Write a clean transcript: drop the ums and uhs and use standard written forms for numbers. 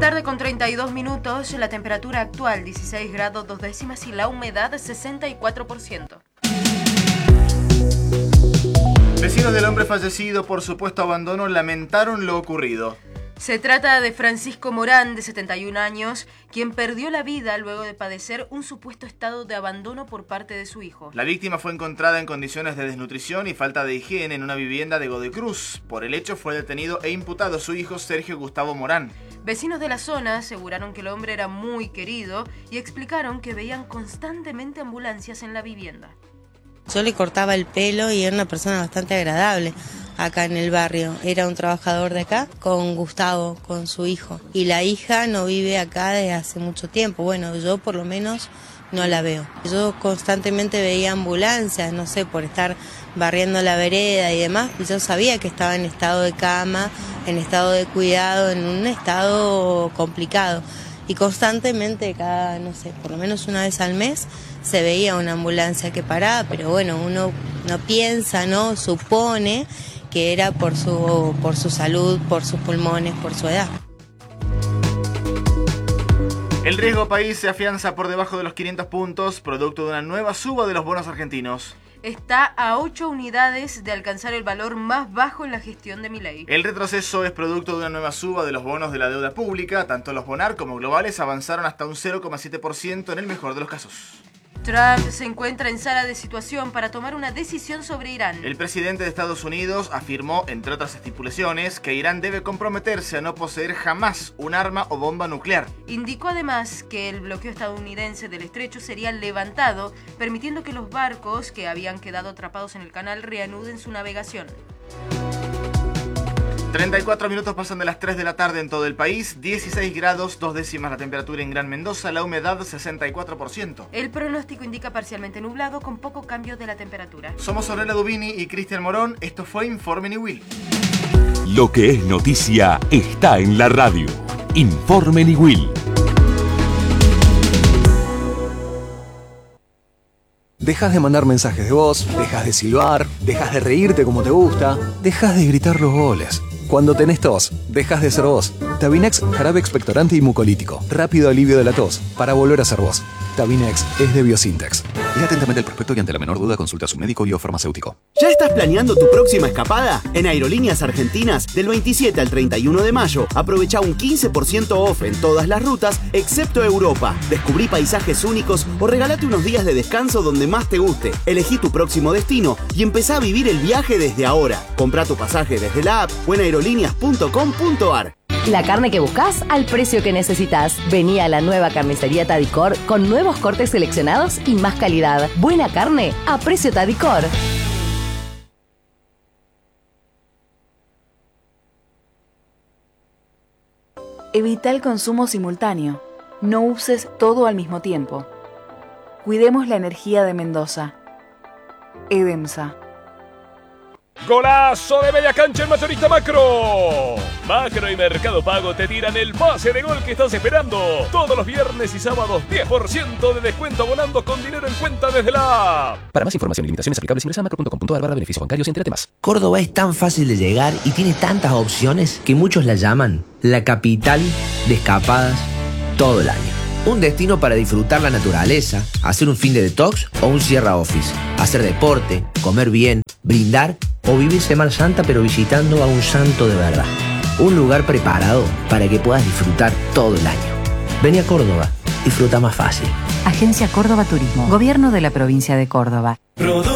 tarde con 32 minutos, la temperatura actual 16 grados 2 décimas y la humedad 64%. Vecinos del hombre fallecido por supuesto abandono lamentaron lo ocurrido. Se trata de Francisco Morán, de 71 años, quien perdió la vida luego de padecer un supuesto estado de abandono por parte de su hijo. La víctima fue encontrada en condiciones de desnutrición y falta de higiene en una vivienda de Godoy Cruz. Por el hecho fue detenido e imputado su hijo Sergio Gustavo Morán. Vecinos de la zona aseguraron que el hombre era muy querido y explicaron que veían constantemente ambulancias en la vivienda. Yo le cortaba el pelo y era una persona bastante agradable acá en el barrio. Era un trabajador de acá con Gustavo, con su hijo. Y la hija no vive acá desde hace mucho tiempo. Bueno, yo por lo menos no la veo. Yo constantemente veía ambulancias, no sé, por estar barriendo la vereda y demás. Y yo sabía que estaba en estado de cama, en estado de cuidado, en un estado complicado. Y constantemente, cada, no sé, por lo menos una vez al mes, se veía una ambulancia que paraba, pero bueno, uno no piensa, ¿no? Supone que era por su salud, por sus pulmones, por su edad. El riesgo país se afianza por debajo de los 500 puntos, producto de una nueva suba de los bonos argentinos. Está a 8 unidades de alcanzar el valor más bajo en la gestión de Milei. El retroceso es producto de una nueva suba de los bonos de la deuda pública. Tanto los bonar como globales avanzaron hasta un 0,7% en el mejor de los casos. Trump se encuentra en sala de situación para tomar una decisión sobre Irán. El presidente de Estados Unidos afirmó, entre otras estipulaciones, que Irán debe comprometerse a no poseer jamás un arma o bomba nuclear. Indicó además que el bloqueo estadounidense del estrecho sería levantado, permitiendo que los barcos que habían quedado atrapados en el canal reanuden su navegación. 34 minutos pasan de las 3 de la tarde en todo el país, 16 grados 2 décimas la temperatura en Gran Mendoza, la humedad 64%. El pronóstico indica parcialmente nublado con poco cambio de la temperatura. Somos Ornella Dubini y Cristian Morón, esto fue Informe Niwil. Lo que es noticia está en la radio. Informe Niwil. Dejas de mandar mensajes de voz, dejas de silbar, dejas de reírte como te gusta, dejas de gritar los goles. Cuando tenés tos, dejas de ser vos. Tabinex, jarabe expectorante y mucolítico. Rápido alivio de la tos, para volver a ser vos. Tabinex es de Biosintex. Lea atentamente el prospecto y ante la menor duda consulta a su médico y o farmacéutico. ¿Ya estás planeando tu próxima escapada? En Aerolíneas Argentinas, del 27 al 31 de mayo, aprovecha un 15% off en todas las rutas, excepto Europa. Descubrí paisajes únicos o regalate unos días de descanso donde más te guste. Elegí tu próximo destino y empezá a vivir el viaje desde ahora. Comprá tu pasaje desde la app o en aerolíneas.com.ar. La carne que buscas al precio que necesitas. Vení a la nueva carnicería Tadicor con nuevos cortes seleccionados y más calidad. Buena carne a precio Tadicor. Evita el consumo simultáneo. No uses todo al mismo tiempo. Cuidemos la energía de Mendoza. Edemsa. ¡Golazo de media cancha en Mayorista Macro! Macro y Mercado Pago te tiran el pase de gol que estás esperando. Todos los viernes y sábados 10% de descuento abonando con dinero en cuenta desde la app. Para más información y limitaciones aplicables ingresa a macro.com.ar/beneficios bancarios y entérate más. Córdoba es tan fácil de llegar y tiene tantas opciones que muchos la llaman la capital de escapadas todo el año. Un destino para disfrutar la naturaleza, hacer un fin de detox o un Sierra Office, hacer deporte, comer bien, brindar o vivir Semana Santa pero visitando a un santo de verdad. Un lugar preparado para que puedas disfrutar todo el año. Vení a Córdoba, disfruta más fácil. Agencia Córdoba Turismo, Gobierno de la Provincia de Córdoba.